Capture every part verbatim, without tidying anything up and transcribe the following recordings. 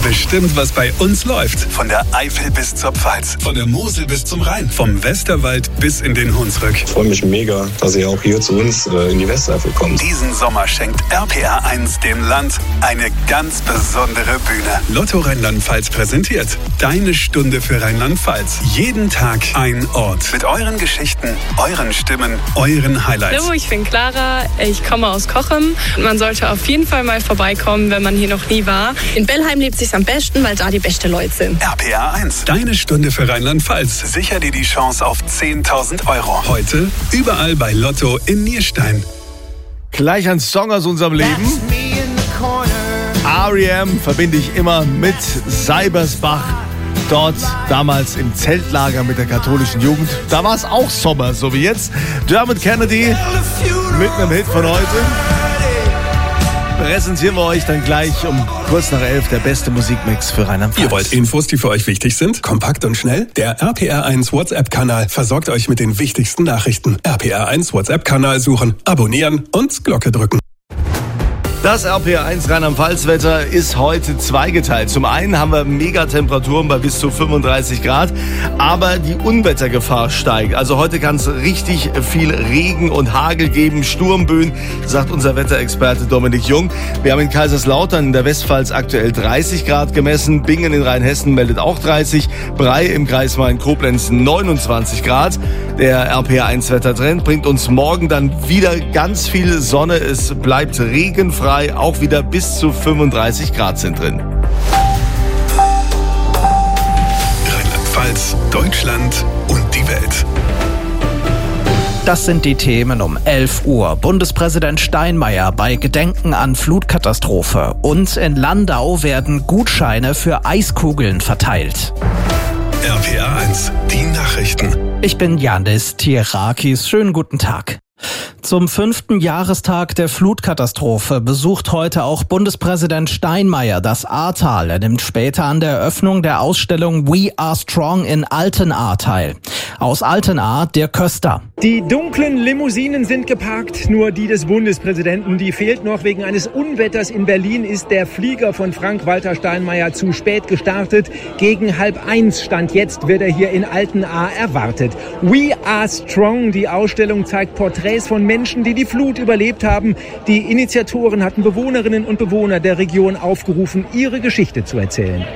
bestimmt, was bei uns läuft. Von der Eifel bis zur Pfalz, von der Mosel bis zum Rhein, vom Westerwald bis in den Hunsrück. Ich freue mich mega, dass ihr auch hier zu uns äh, in die Westeifel kommt. Diesen Sommer schenkt R P R eins dem Land eine ganz besondere Bühne. Lotto Rheinland-Pfalz präsentiert Deine Stunde für Rheinland-Pfalz. Jeden Tag ein Ort. Mit euren Geschichten, euren Stimmen, euren Highlights. Hallo, ich bin Clara, ich komme aus Cochem. Man sollte auf jeden Fall mal vorbeikommen, wenn man hier noch nie war. In Bellheim lebt sich's am besten, weil da die besten Leute sind. R P R eins, Deine Stunde für Rheinland-Pfalz. Sicher dir die Chance auf zehntausend Euro. Heute überall bei Lotto in Nierstein. Gleich ein Song aus unserem Leben. R E M verbinde ich immer mit Seibersbach. Dort damals im Zeltlager mit der katholischen Jugend. Da war es auch Sommer, so wie jetzt. Dermot Kennedy mit einem Hit von heute. Präsentieren wir euch dann gleich um kurz nach elf der beste Musikmix für Rheinland-Pfalz. Ihr wollt Infos, die für euch wichtig sind? Kompakt und schnell? Der R P R eins WhatsApp-Kanal versorgt euch mit den wichtigsten Nachrichten. R P R eins WhatsApp-Kanal suchen, abonnieren und Glocke drücken. Das R P R eins Rheinland-Pfalz-Wetter ist heute zweigeteilt. Zum einen haben wir Megatemperaturen bei bis zu fünfunddreißig Grad, aber die Unwettergefahr steigt. Also heute kann es richtig viel Regen und Hagel geben, Sturmböen, sagt unser Wetterexperte Dominik Jung. Wir haben in Kaiserslautern in der Westpfalz aktuell dreißig Grad gemessen, Bingen in Rheinhessen meldet auch dreißig, Brei im Kreis Main-Koblenz neunundzwanzig Grad. Der R P R eins Wettertrend bringt uns morgen dann wieder ganz viel Sonne. Es bleibt regenfrei. Auch wieder bis zu fünfunddreißig Grad sind drin. Rheinland-Pfalz, Deutschland und die Welt. Das sind die Themen um elf Uhr. Bundespräsident Steinmeier bei Gedenken an Flutkatastrophe. Und in Landau werden Gutscheine für Eiskugeln verteilt. R P R eins, die Nachrichten. Ich bin Janis Tierakis. Schönen guten Tag. Zum fünften Jahrestag der Flutkatastrophe besucht heute auch Bundespräsident Steinmeier das Ahrtal. Er nimmt später an der Eröffnung der Ausstellung We Are Strong in Altenahr teil. Aus Altenahr der Köster. Die dunklen Limousinen sind geparkt, nur die des Bundespräsidenten, die fehlt noch. Wegen eines Unwetters in Berlin ist der Flieger von Frank-Walter Steinmeier zu spät gestartet. Gegen halb eins Stand jetzt wird er hier in Altenahr erwartet. We Are Strong, die Ausstellung zeigt Porträts von Menschen, die die Flut überlebt haben. Die Initiatoren hatten Bewohnerinnen und Bewohner der Region aufgerufen, ihre Geschichte zu erzählen.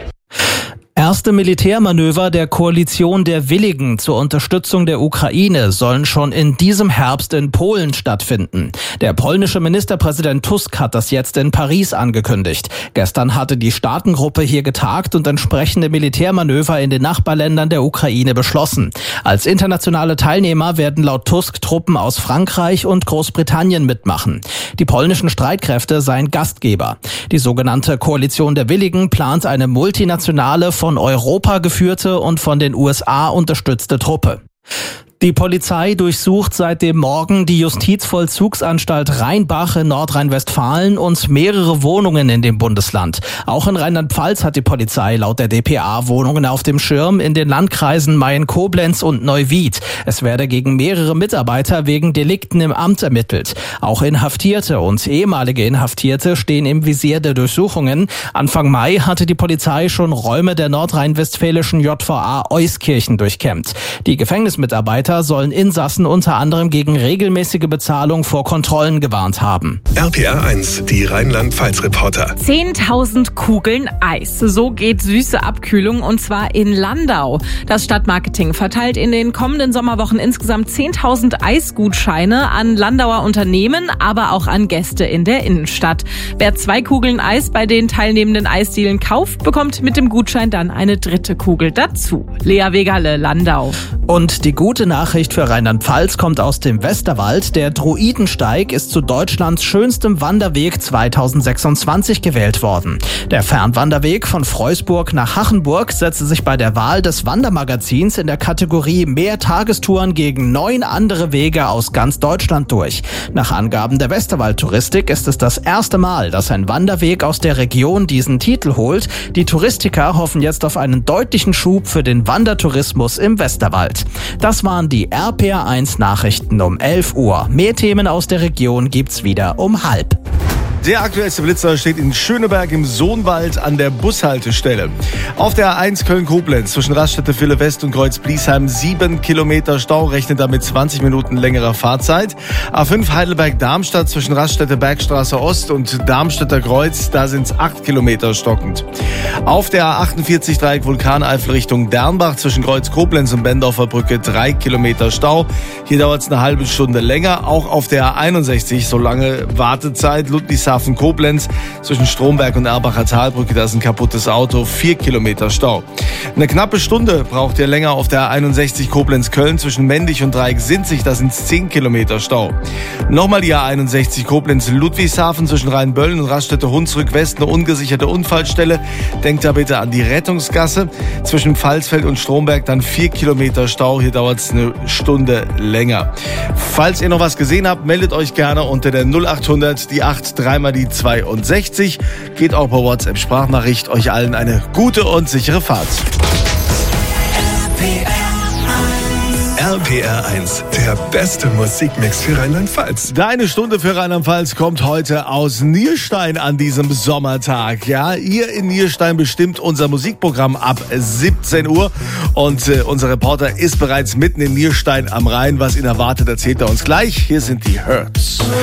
Erste Militärmanöver der Koalition der Willigen zur Unterstützung der Ukraine sollen schon in diesem Herbst in Polen stattfinden. Der polnische Ministerpräsident Tusk hat das jetzt in Paris angekündigt. Gestern hatte die Staatengruppe hier getagt und entsprechende Militärmanöver in den Nachbarländern der Ukraine beschlossen. Als internationale Teilnehmer werden laut Tusk Truppen aus Frankreich und Großbritannien mitmachen. Die polnischen Streitkräfte seien Gastgeber. Die sogenannte Koalition der Willigen plant eine multinationale, von Europa geführte und von den U S A unterstützte Truppe. Die Polizei durchsucht seit dem Morgen die Justizvollzugsanstalt Rheinbach in Nordrhein-Westfalen und mehrere Wohnungen in dem Bundesland. Auch in Rheinland-Pfalz hat die Polizei laut der D P A Wohnungen auf dem Schirm in den Landkreisen Mayen-Koblenz und Neuwied. Es werde gegen mehrere Mitarbeiter wegen Delikten im Amt ermittelt. Auch Inhaftierte und ehemalige Inhaftierte stehen im Visier der Durchsuchungen. Anfang Mai hatte die Polizei schon Räume der nordrhein-westfälischen J V A Euskirchen durchkämmt. Die Gefängnismitarbeiter sollen Insassen unter anderem gegen regelmäßige Bezahlung vor Kontrollen gewarnt haben. R P R eins, die Rheinland-Pfalz-Reporter. zehntausend Kugeln Eis. So geht süße Abkühlung, und zwar in Landau. Das Stadtmarketing verteilt in den kommenden Sommerwochen insgesamt zehntausend Eisgutscheine an Landauer Unternehmen, aber auch an Gäste in der Innenstadt. Wer zwei Kugeln Eis bei den teilnehmenden Eisdielen kauft, bekommt mit dem Gutschein dann eine dritte Kugel dazu. Lea Wegerle, Landau. Und die gute Nachricht für Rheinland-Pfalz kommt aus dem Westerwald. Der Druidensteig ist zu Deutschlands schönstem Wanderweg zweitausendsechsundzwanzig gewählt worden. Der Fernwanderweg von Freusburg nach Hachenburg setzte sich bei der Wahl des Wandermagazins in der Kategorie Mehr Tagestouren gegen neun andere Wege aus ganz Deutschland durch. Nach Angaben der Westerwald-Touristik ist es das erste Mal, dass ein Wanderweg aus der Region diesen Titel holt. Die Touristiker hoffen jetzt auf einen deutlichen Schub für den Wandertourismus im Westerwald. Das waren die R P R eins Nachrichten um elf Uhr. Mehr Themen aus der Region gibt's wieder um halb. Der aktuellste Blitzer steht in Schöneberg im Sohnwald an der Bushaltestelle. Auf der A eins Köln-Koblenz zwischen Raststätte Ville West und Kreuz-Bliesheim sieben Kilometer Stau, rechnet damit zwanzig Minuten längerer Fahrzeit. A fünf Heidelberg-Darmstadt zwischen Raststätte Bergstraße Ost und Darmstädter Kreuz, da sind es acht Kilometer stockend. Auf der A achtundvierzig Dreieck Vulkaneifel Richtung Dernbach zwischen Kreuz-Koblenz und Bendorfer Brücke drei Kilometer Stau. Hier dauert es eine halbe Stunde länger. Auch auf der A einundsechzig so lange Wartezeit. Ludwigshafen-Koblenz zwischen Stromberg und Erbacher Talbrücke, da ist ein kaputtes Auto, vier Kilometer Stau. Eine knappe Stunde braucht ihr länger auf der A einundsechzig Koblenz-Köln zwischen Mendig und Dreieck-Sinzig, da sind es zehn Kilometer Stau. Nochmal die A einundsechzig Koblenz-Ludwigshafen zwischen Rheinböllen und Raststätte Hunsrück West, eine ungesicherte Unfallstelle. Denkt da bitte an die Rettungsgasse. Zwischen Pfalzfeld und Stromberg dann vier Kilometer Stau, hier dauert es eine Stunde länger. Falls ihr noch was gesehen habt, meldet euch gerne unter der null achthundert, die acht, dreimal die zweiundsechzig. Geht auch per WhatsApp-Sprachnachricht. Euch allen eine gute und sichere Fahrt. R P R eins, der beste Musikmix für Rheinland-Pfalz. Deine Stunde für Rheinland-Pfalz kommt heute aus Nierstein an diesem Sommertag. Ja, ihr in Nierstein bestimmt unser Musikprogramm ab siebzehn Uhr. Und äh, unser Reporter ist bereits mitten in Nierstein am Rhein. Was ihn erwartet, erzählt er uns gleich. Hier sind die Hurts.